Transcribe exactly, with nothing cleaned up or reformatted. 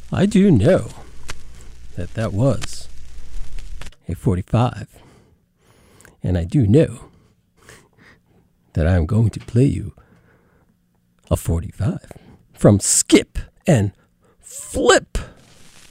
I do know that that was a forty-five. And I do know that I'm going to play you a forty-five from Skip and Flip.